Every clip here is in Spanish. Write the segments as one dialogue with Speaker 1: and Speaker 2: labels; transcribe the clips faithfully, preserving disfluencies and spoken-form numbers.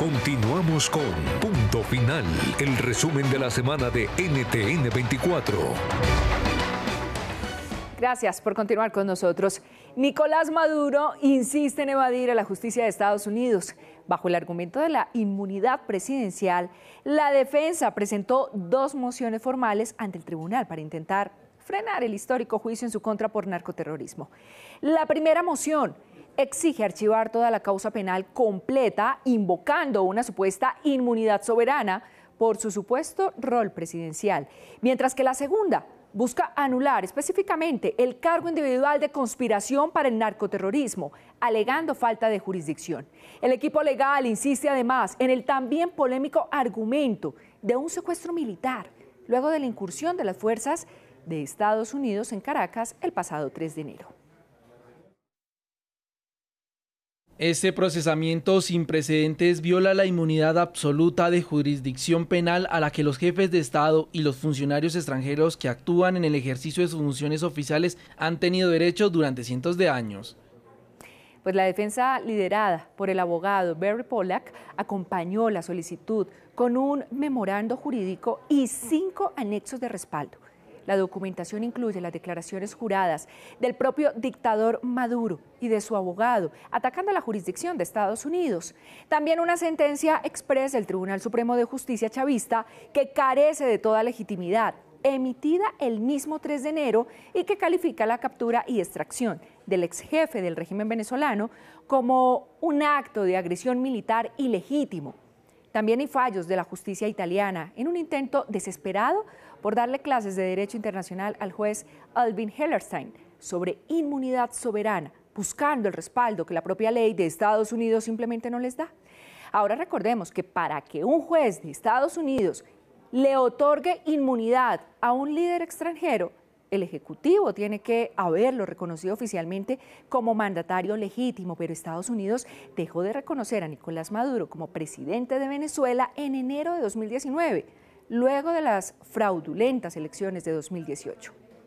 Speaker 1: Continuamos con Punto Final, el resumen de la semana de N T N veinticuatro.
Speaker 2: Gracias por continuar con nosotros. Nicolás Maduro insiste en evadir a la justicia de Estados Unidos. Bajo el argumento de la inmunidad presidencial, la defensa presentó dos mociones formales ante el tribunal para intentar frenar el histórico juicio en su contra por narcoterrorismo. La primera moción exige archivar toda la causa penal completa, invocando una supuesta inmunidad soberana por su supuesto rol presidencial, mientras que la segunda busca anular específicamente el cargo individual de conspiración para el narcoterrorismo, alegando falta de jurisdicción. El equipo legal insiste además en el también polémico argumento de un secuestro militar, luego de la incursión de las fuerzas de Estados Unidos en Caracas el pasado tres de enero.
Speaker 3: Este procesamiento sin precedentes viola la inmunidad absoluta de jurisdicción penal a la que los jefes de Estado y los funcionarios extranjeros que actúan en el ejercicio de sus funciones oficiales han tenido derecho durante cientos de años.
Speaker 2: Pues la defensa liderada por el abogado Barry Pollack acompañó la solicitud con un memorando jurídico y cinco anexos de respaldo. La documentación incluye las declaraciones juradas del propio dictador Maduro y de su abogado, atacando la jurisdicción de Estados Unidos. También una sentencia expresa del Tribunal Supremo de Justicia chavista que carece de toda legitimidad, emitida el mismo tres de enero y que califica la captura y extracción del ex jefe del régimen venezolano como un acto de agresión militar ilegítimo. También hay fallos de la justicia italiana en un intento desesperado por darle clases de derecho internacional al juez Alvin Hellerstein sobre inmunidad soberana, buscando el respaldo que la propia ley de Estados Unidos simplemente no les da. Ahora recordemos que para que un juez de Estados Unidos le otorgue inmunidad a un líder extranjero, el Ejecutivo tiene que haberlo reconocido oficialmente como mandatario legítimo, pero Estados Unidos dejó de reconocer a Nicolás Maduro como presidente de Venezuela en enero de dos mil diecinueve, luego de las fraudulentas elecciones de dos mil dieciocho.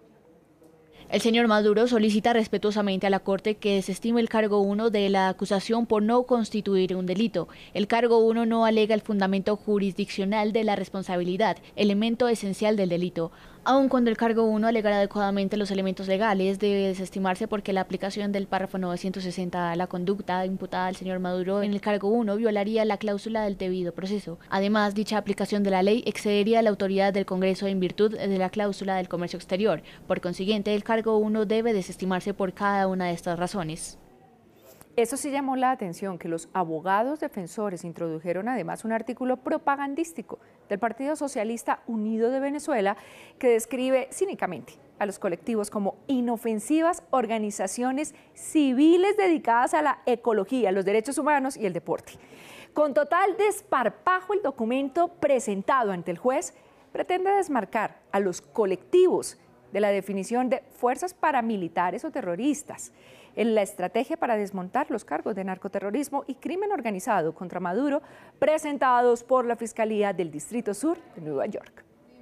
Speaker 4: El señor Maduro solicita respetuosamente a la Corte que desestime el cargo uno de la acusación por no constituir un delito. El cargo uno no alega el fundamento jurisdiccional de la responsabilidad, elemento esencial del delito. Aun cuando el cargo uno alegara adecuadamente los elementos legales, debe desestimarse porque la aplicación del párrafo novecientos sesenta a la conducta imputada al señor Maduro en el cargo uno violaría la cláusula del debido proceso. Además, dicha aplicación de la ley excedería la autoridad del Congreso en virtud de la cláusula del comercio exterior. Por consiguiente, el cargo uno debe desestimarse por cada una de estas razones.
Speaker 2: Eso sí llamó la atención, que los abogados defensores introdujeron además un artículo propagandístico del Partido Socialista Unido de Venezuela que describe cínicamente a los colectivos como inofensivas organizaciones civiles dedicadas a la ecología, los derechos humanos y el deporte. Con total desparpajo, el documento presentado ante el juez pretende desmarcar a los colectivos de la definición de fuerzas paramilitares o terroristas en la estrategia para desmontar los cargos de narcoterrorismo y crimen organizado contra Maduro presentados por la Fiscalía del Distrito Sur de Nueva York.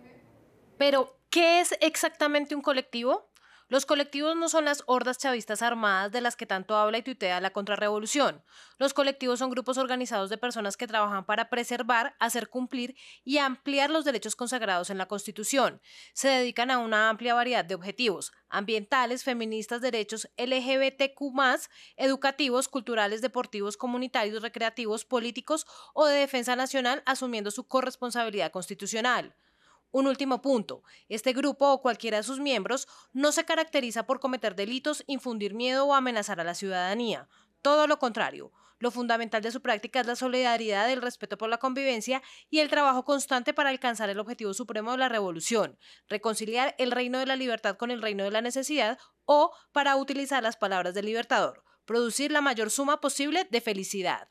Speaker 5: Pero, ¿qué es exactamente un colectivo? Los colectivos no son las hordas chavistas armadas de las que tanto habla y tuitea la contrarrevolución. Los colectivos son grupos organizados de personas que trabajan para preservar, hacer cumplir y ampliar los derechos consagrados en la Constitución. Se dedican a una amplia variedad de objetivos: ambientales, feministas, derechos L G B T Q más, educativos, culturales, deportivos, comunitarios, recreativos, políticos o de defensa nacional, asumiendo su corresponsabilidad constitucional. Un último punto: este grupo o cualquiera de sus miembros no se caracteriza por cometer delitos, infundir miedo o amenazar a la ciudadanía. Todo lo contrario. Lo fundamental de su práctica es la solidaridad, el respeto por la convivencia y el trabajo constante para alcanzar el objetivo supremo de la revolución: reconciliar el reino de la libertad con el reino de la necesidad, o, para utilizar las palabras del Libertador, producir la mayor suma posible de felicidad.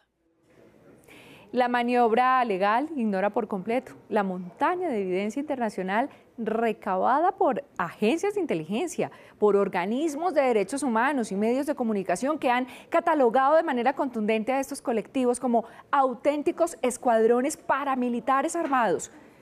Speaker 2: La maniobra legal ignora por completo la montaña de evidencia internacional recabada por agencias de inteligencia, por organismos de derechos humanos y medios de comunicación que han catalogado de manera contundente a estos colectivos como auténticos escuadrones paramilitares armados,